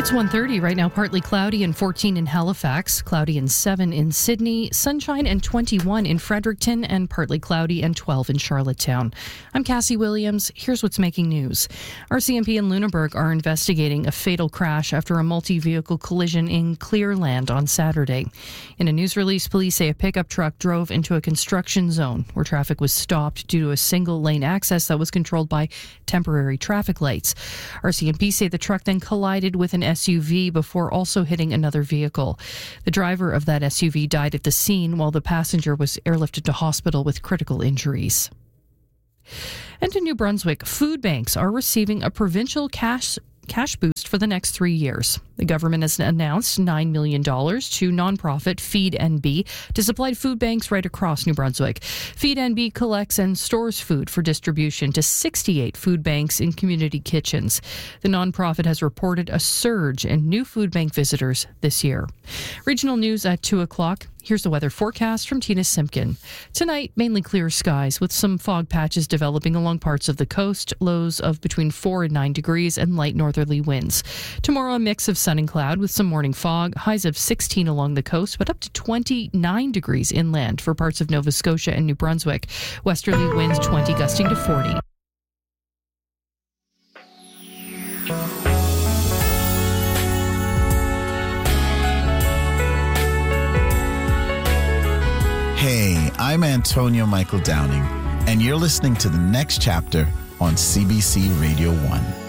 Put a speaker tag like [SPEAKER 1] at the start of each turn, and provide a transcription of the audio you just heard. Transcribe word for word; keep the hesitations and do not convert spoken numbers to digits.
[SPEAKER 1] It's one thirty right now, partly cloudy and fourteen in Halifax, cloudy and seven in Sydney, sunshine and twenty-one in Fredericton, and partly cloudy and twelve in Charlottetown. I'm Cassie Williams. Here's what's making news. R C M P and Lunenburg are investigating a fatal crash after a multi-vehicle collision in Clearland on Saturday. In a news release, police say a pickup truck drove into a construction zone where traffic was stopped due to a single-lane access that was controlled by temporary traffic lights. R C M P say the truck then collided with an S U V before also hitting another vehicle. The driver of that S U V died at the scene while the passenger was airlifted to hospital with critical injuries. And in New Brunswick, food banks are receiving a provincial cash cash boost for the next three years. The government has announced nine million dollars to nonprofit Feed N B to supply food banks right across New Brunswick. Feed N B collects and stores food for distribution to sixty-eight food banks in community kitchens. The nonprofit has reported a surge in new food bank visitors this year. Regional news at two o'clock. Here's the weather forecast from Tina Simpkin. Tonight, mainly clear skies with some fog patches developing along parts of the coast, lows of between four and nine degrees and light northerly winds. Tomorrow, a mix of sun and cloud with some morning fog, highs of sixteen along the coast, but up to twenty-nine degrees inland for parts of Nova Scotia and New Brunswick. Westerly winds twenty, gusting to forty.
[SPEAKER 2] Hey, I'm Antonio Michael Downing, and you're listening to the next chapter on C B C Radio one.